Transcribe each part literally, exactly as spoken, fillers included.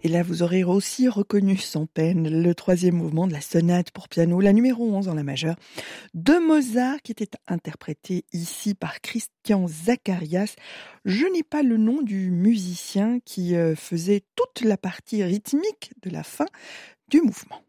Et là, vous aurez aussi reconnu sans peine le troisième mouvement de la sonate pour piano, la numéro onze en la majeure, de Mozart, qui était interprétée ici par Christian Zacharias. Je n'ai pas le nom du musicien qui euh, faisait toute la partie rythmique de la fin du mouvement.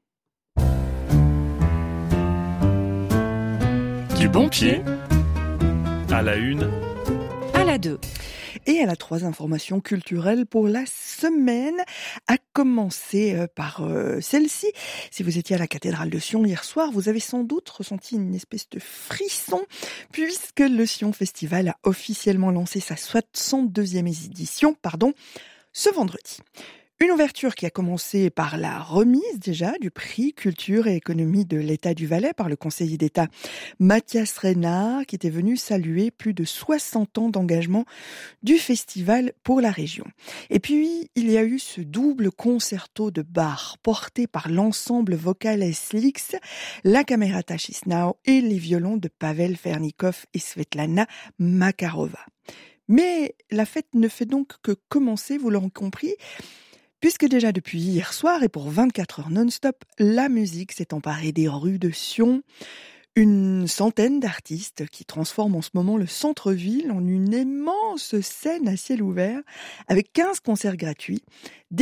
Du bon pied à la une, à la deux. Et à la trois, informations culturelles pour la semaine, à commencer par euh, celle-ci. Si vous étiez à la cathédrale de Sion hier soir, vous avez sans doute ressenti une espèce de frisson, puisque le Sion Festival a officiellement lancé sa soixante-deuxième édition, pardon, ce vendredi. Une ouverture qui a commencé par la remise déjà du prix Culture et Économie de l'État du Valais par le conseiller d'État Mathias Reynard, qui était venu saluer plus de soixante ans d'engagement du festival pour la région. Et puis, il y a eu ce double concerto de Bach porté par l'ensemble vocal Slix, la Camerata Chisinau et les violons de Pavel Fernikov et Svetlana Makarova. Mais la fête ne fait donc que commencer, vous l'aurez compris, puisque déjà depuis hier soir et pour vingt-quatre heures non-stop, la musique s'est emparée des rues de Sion. Une centaine d'artistes qui transforment en ce moment le centre-ville en une immense scène à ciel ouvert avec quinze concerts gratuits.